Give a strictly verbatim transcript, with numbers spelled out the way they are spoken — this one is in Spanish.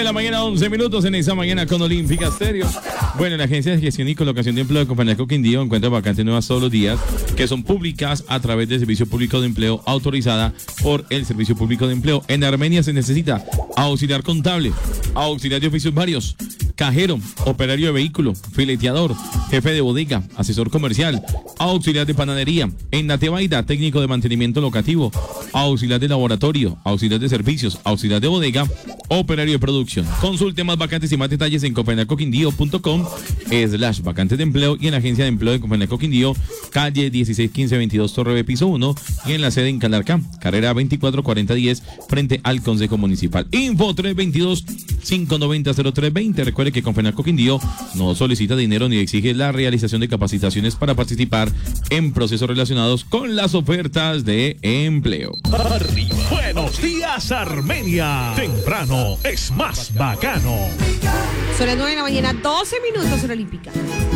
la mañana, once minutos en esa mañana con Olímpica Stereo. Bueno, la Agencia de Gestión y Colocación de Empleo de Copenhague Quindío encuentra vacantes nuevas todos los días que son públicas a través del Servicio Público de Empleo autorizada por el Servicio Público de Empleo. En Armenia se necesita auxiliar contable, auxiliar de oficios varios, cajero, operario de vehículo, fileteador, jefe de bodega, asesor comercial, auxiliar de panadería. En Natebaida, técnico de mantenimiento locativo, auxiliar de laboratorio, auxiliar de servicios, auxiliar de bodega, operario de producción. Consulte más vacantes y más detalles en copenhague quindío punto com slash vacantes de empleo y en la Agencia de Empleo de Copenhague Quindío, calle dieciséis quince veintidós Torre B, piso uno, y en la sede en Calarcá, carrera veinticuatro cuarenta diez, frente al Consejo Municipal. Info tres dos dos, cinco nueve cero, cero tres dos cero. Recuerde que Copenhague Quindío no solicita dinero ni exige la realización de capacitaciones para participar en procesos relacionados con las ofertas de empleo. Arriba. Buenos días, Armenia. Temprano es más bacano. Son las nueve de la mañana, doce minutos en Olímpica.